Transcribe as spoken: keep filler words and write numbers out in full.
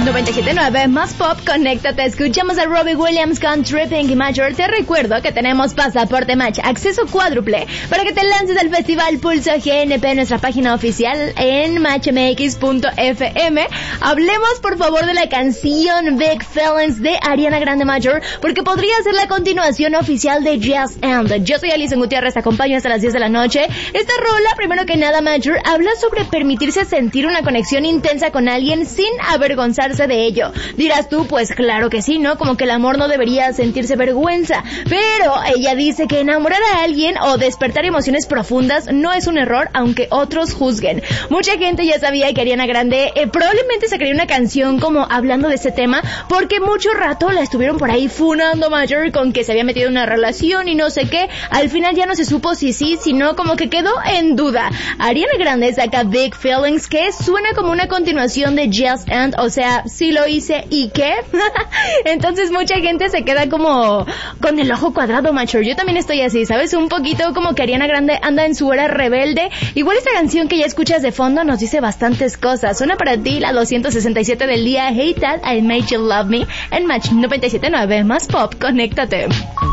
noventa y siete punto nueve más pop, conéctate. Escuchamos a Robbie Williams con Tripping y Major. Te recuerdo que tenemos pasaporte Match, acceso cuádruple para que te lances al Festival Pulso G N P en nuestra página oficial en match m x punto f m. Hablemos por favor de la canción Big Feelings de Ariana Grande Major, porque podría ser la continuación oficial de Just End. Yo soy Alison Gutiérrez, te acompaño hasta las diez de la noche. Esta rola, primero que nada, Major habla sobre permitirse sentir una conexión intensa con alguien sin avergonzarse de ello. Dirás tú, pues claro que sí, ¿no? Como que el amor no debería sentirse vergüenza. Pero ella dice que enamorar a alguien o despertar emociones profundas no es un error, aunque otros juzguen. Mucha gente ya sabía que Ariana Grande eh, probablemente sacaría una canción como hablando de ese tema, porque mucho rato la estuvieron por ahí funando Major con que se había metido en una relación y no sé qué. Al final ya no se supo si sí, si no, como que quedó en duda. Ariana Grande saca Big Feelings, que suena como una continuación de Just End, o sea, sí lo hice, ¿y qué? Entonces mucha gente se queda como con el ojo cuadrado, Major. Yo también estoy así, ¿sabes? Un poquito como que Ariana Grande anda en su era rebelde. Igual esta canción que ya escuchas de fondo nos dice bastantes cosas. Suena para ti la doscientos sesenta y siete del día, Hey Dad, I Made You Love Me, en Match noventa y siete punto nueve más pop, conéctate.